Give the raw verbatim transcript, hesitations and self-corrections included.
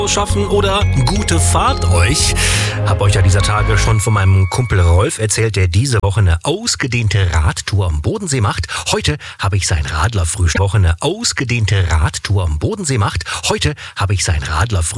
schaffen oder gute Fahrt euch. Hab euch ja dieser Tage schon von meinem Kumpel Rolf erzählt, der diese Woche eine ausgedehnte Radtour am Bodensee macht. Heute habe ich sein Radlerfrühstück. Woche eine ausgedehnte Radtour am Bodensee macht. Heute habe ich sein Radlerfrühstück.